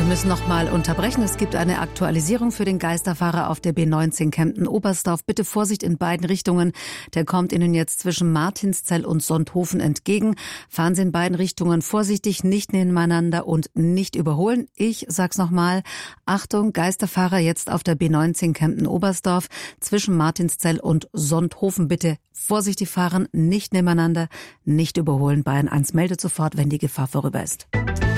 müssen noch mal unterbrechen. Es gibt eine Aktualisierung für den Geisterfahrer auf der B19 Kempten-Oberstdorf. Bitte Vorsicht in beiden Richtungen. Der kommt Ihnen jetzt zwischen Martinszell und Sonthofen entgegen. Fahren Sie in beiden Richtungen vorsichtig, nicht nebeneinander und nicht überholen. Ich sag's noch mal. Achtung, Geisterfahrer jetzt auf der B19 Kempten-Oberstdorf zwischen Martinszell und Sonthofen. Bitte vorsichtig fahren, nicht nebeneinander, nicht überholen. Bayern 1 meldet sofort, wenn die Gefahr vorüber ist.